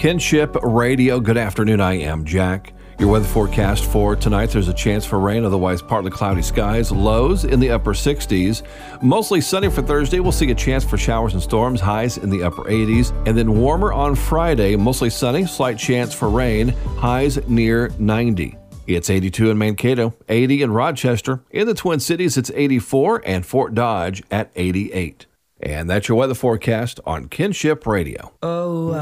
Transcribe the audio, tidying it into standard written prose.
Kinship Radio. Good afternoon. I am Jack. Your weather forecast for tonight, there's a chance for rain, otherwise partly cloudy skies. Lows in the upper 60s. Mostly sunny for Thursday. We'll see a chance for showers and storms. Highs in the upper 80s. And then warmer on Friday. Mostly sunny. Slight chance for rain. Highs near 90. It's 82 in Mankato, 80 in Rochester. In the Twin Cities, it's 84, and Fort Dodge at 88. And that's your weather forecast on Kinship Radio. Oh,